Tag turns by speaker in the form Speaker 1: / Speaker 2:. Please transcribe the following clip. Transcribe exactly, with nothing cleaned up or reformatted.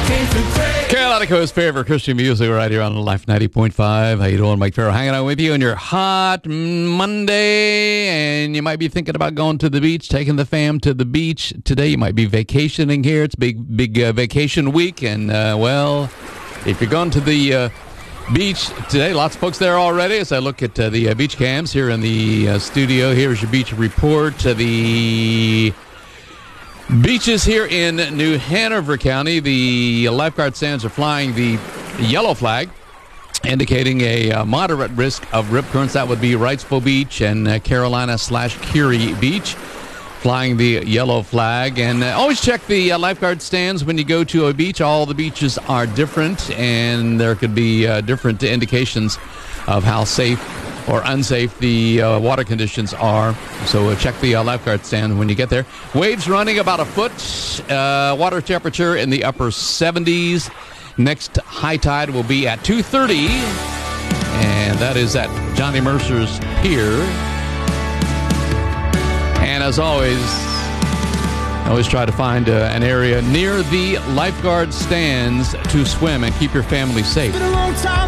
Speaker 1: Carolina Coast's favorite Christian music right here on Life ninety point five. How you doing? Mike Farrell hanging out with you on your hot Monday, and you might be thinking about going to the beach, taking the fam to the beach. Today you might be vacationing here. It's big, big uh, vacation week, and uh, well, if you're going to the uh, beach today, lots of folks there already. As I look at uh, the uh, beach cams here in the uh, studio, here's your beach report. Uh, the beaches here in New Hanover County, the lifeguard stands are flying the yellow flag, indicating a uh, moderate risk of rip currents. That would be Wrightsville Beach and uh, Carolina slash Curie Beach, flying the yellow flag. And uh, always check the uh, lifeguard stands when you go to a beach. All the beaches are different, and there could be uh, different indications of how safe or unsafe the uh, water conditions are. So uh, check the uh, lifeguard stand when you get there. Waves running about a foot. Uh, water temperature in the upper seventies. Next high tide will be at two thirty, and that is at Johnny Mercer's Pier. And as always, I always try to find uh, an area near the lifeguard stands to swim and keep your family safe.
Speaker 2: Been a long time.